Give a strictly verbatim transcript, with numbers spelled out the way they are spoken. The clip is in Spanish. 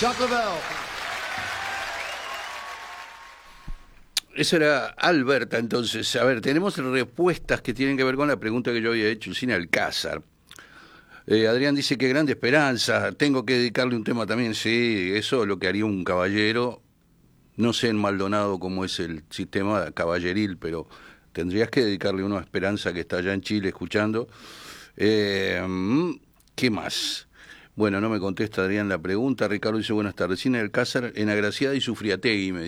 Chuck Leavell. Eso era Alberta, entonces. A ver, tenemos respuestas que tienen que ver con la pregunta que yo había hecho sin Alcázar. Eh, Adrián dice que grande esperanza, tengo que dedicarle un tema también, sí, eso es lo que haría un caballero, no sé en Maldonado cómo es el sistema caballeril, pero tendrías que dedicarle uno a Esperanza que está allá en Chile escuchando. Eh, ¿Qué más? Bueno, no me contesta Adrián la pregunta. Ricardo dice buenas tardes, sin Alcázar, en Agraciada y Sufriategui, me